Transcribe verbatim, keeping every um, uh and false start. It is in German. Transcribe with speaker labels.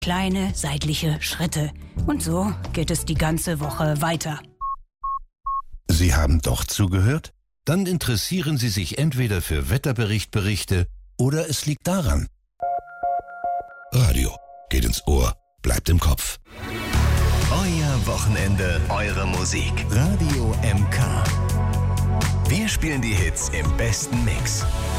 Speaker 1: Kleine seitliche Schritte. Und so geht es die ganze Woche weiter.
Speaker 2: Sie haben doch zugehört? Dann interessieren Sie sich entweder für Wetterberichtberichte oder es liegt daran. Radio geht ins Ohr, bleibt im Kopf.
Speaker 3: Euer Wochenende, eure Musik. Radio M K. Wir spielen die Hits im besten Mix.